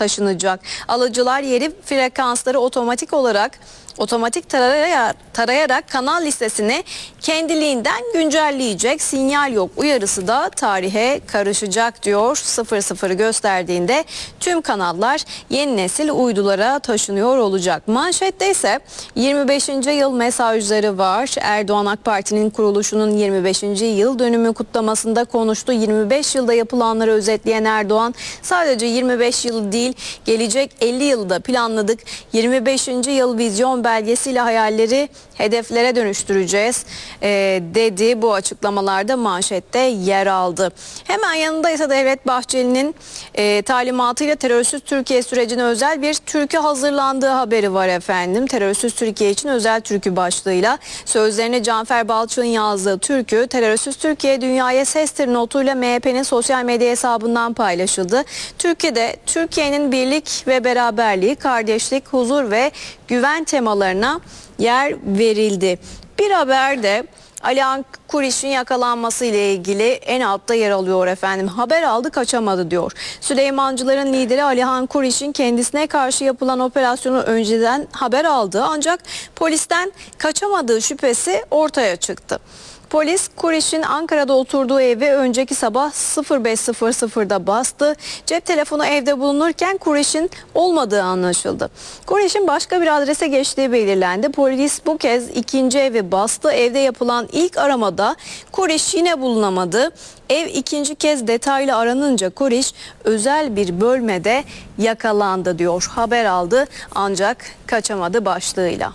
taşınacak. Alıcılar yeni frekansları otomatik tarayarak kanal listesini kendiliğinden güncelleyecek. Sinyal yok uyarısı da tarihe karışacak diyor. 00'ı gösterdiğinde tüm kanallar yeni nesil uydulara taşınıyor olacak. Manşette ise 25. yıl mesajları var. Erdoğan AK Parti'nin kuruluşunun 25. yıl dönümü kutlamasında konuştu. 25 yılda yapılanları özetleyen Erdoğan, sadece 25 yıl değil, gelecek 50 yılda planladık. 25. yıl vizyon belgesiyle hayalleri hedeflere dönüştüreceğiz dedi. Bu açıklamalarda manşette yer aldı. Hemen yanında ise Devlet Bahçeli'nin talimatıyla terörsüz Türkiye sürecine özel bir türkü hazırlandığı haberi var efendim. Terörsüz Türkiye için özel türkü başlığıyla sözlerini Canfer Balçık'ın yazdığı türkü "Terörsüz Türkiye dünyaya sestir" notuyla MHP'nin sosyal medya hesabından paylaşıldı. Türkiye'de Türkiye'nin birlik ve beraberliği, kardeşlik, huzur ve güven temalarına yer verildi. Bir haber de Alihan Kuriş'in yakalanması ile ilgili en altta yer alıyor efendim. Haber aldı kaçamadı diyor. Süleymancıların lideri Alihan Kuriş'in kendisine karşı yapılan operasyonu önceden haber aldığı ancak polisten kaçamadığı şüphesi ortaya çıktı. Polis Kuriş'in Ankara'da oturduğu evi önceki sabah 05.00'da bastı. Cep telefonu evde bulunurken Kuriş'in olmadığı anlaşıldı. Kuriş'in başka bir adrese geçtiği belirlendi. Polis bu kez ikinci evi bastı. Evde yapılan ilk aramada Kuriş yine bulunamadı. Ev ikinci kez detaylı aranınca Kuriş özel bir bölmede yakalandı diyor. Haber aldı ancak kaçamadı başlığıyla.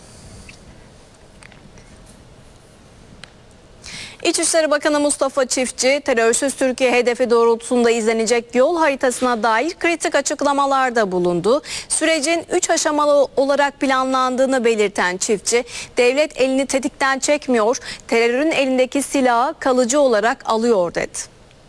İçişleri Bakanı Mustafa Çiftçi, terörsüz Türkiye hedefi doğrultusunda izlenecek yol haritasına dair kritik açıklamalarda bulundu. Sürecin 3 aşamalı olarak planlandığını belirten Çiftçi, devlet elini tetikten çekmiyor, terörün elindeki silahı kalıcı olarak alıyor dedi.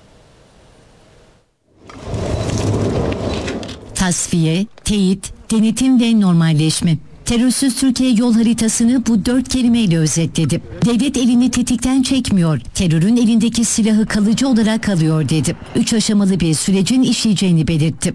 Tasfiye, teyit, denetim ve normalleşme. Terörsüz Türkiye yol haritasını bu 4 kelimeyle özetledi. Devlet elini tetikten çekmiyor, terörün elindeki silahı kalıcı olarak alıyor dedi. 3 aşamalı bir sürecin işleyeceğini belirtti.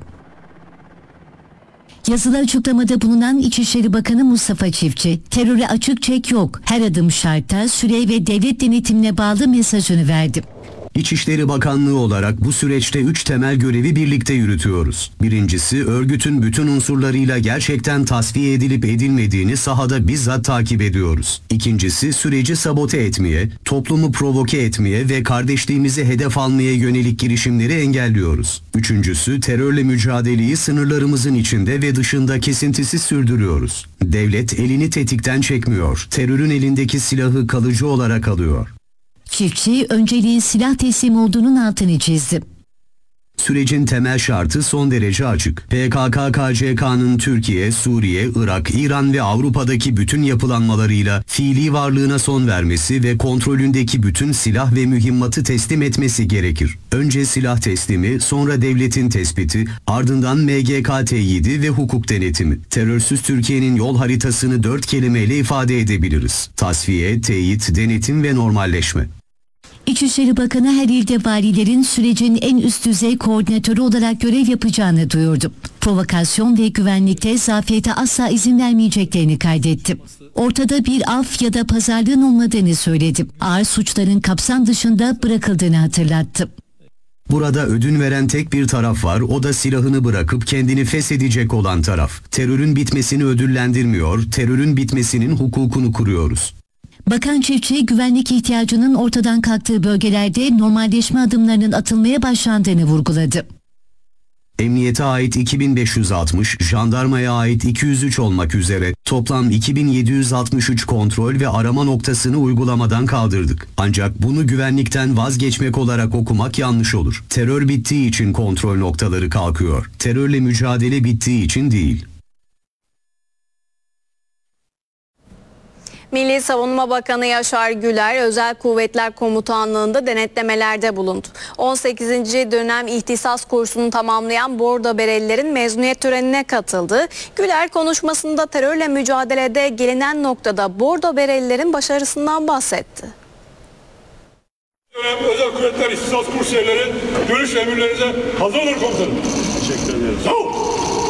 Yazılı açıklamada bulunan İçişleri Bakanı Mustafa Çiftçi, teröre açık çek yok, her adım şarta, süre ve devlet denetimine bağlı mesajını verdi. İçişleri Bakanlığı olarak bu süreçte 3 temel görevi birlikte yürütüyoruz. Birincisi, örgütün bütün unsurlarıyla gerçekten tasfiye edilip edilmediğini sahada bizzat takip ediyoruz. İkincisi, süreci sabote etmeye, toplumu provoke etmeye ve kardeşliğimizi hedef almaya yönelik girişimleri engelliyoruz. Üçüncüsü, terörle mücadeleyi sınırlarımızın içinde ve dışında kesintisiz sürdürüyoruz. Devlet elini tetikten çekmiyor, terörün elindeki silahı kalıcı olarak alıyor. Çiftçi, önceliğin silah teslim olduğunun altını çizdi. Sürecin temel şartı son derece açık. PKK-KCK'nın Türkiye, Suriye, Irak, İran ve Avrupa'daki bütün yapılanmalarıyla fiili varlığına son vermesi ve kontrolündeki bütün silah ve mühimmatı teslim etmesi gerekir. Önce silah teslimi, sonra devletin tespiti, ardından MGK teyidi ve hukuk denetimi. Terörsüz Türkiye'nin yol haritasını 4 kelimeyle ifade edebiliriz. Tasfiye, teyit, denetim ve normalleşme. İçişleri Bakanı her ilde valilerin sürecin en üst düzey koordinatörü olarak görev yapacağını duyurdu. Provokasyon ve güvenlikte zafiyete asla izin vermeyeceklerini kaydetti. Ortada bir af ya da pazarlığın olmadığını söyledi. Ağır suçların kapsam dışında bırakıldığını hatırlattı. Burada ödün veren tek bir taraf var, o da silahını bırakıp kendini feshedecek olan taraf. Terörün bitmesini ödüllendirmiyor, terörün bitmesinin hukukunu kuruyoruz. Bakan Çiftçi, güvenlik ihtiyacının ortadan kalktığı bölgelerde normalleşme adımlarının atılmaya başlandığını vurguladı. Emniyete ait 2560, jandarmaya ait 203 olmak üzere toplam 2763 kontrol ve arama noktasını uygulamadan kaldırdık. Ancak bunu güvenlikten vazgeçmek olarak okumak yanlış olur. Terör bittiği için kontrol noktaları kalkıyor. Terörle mücadele bittiği için değil. Milli Savunma Bakanı Yaşar Güler, Özel Kuvvetler Komutanlığı'nda denetlemelerde bulundu. 18. dönem ihtisas kursunu tamamlayan Bordo Berelilerin mezuniyet törenine katıldı. Güler konuşmasında terörle mücadelede gelinen noktada Bordo Berelilerin başarısından bahsetti. Dönem Özel Kuvvetler İhtisas Kursiyerleri görüş emirlerinize hazır olun komutanım. Teşekkür ederim. Sağ olun.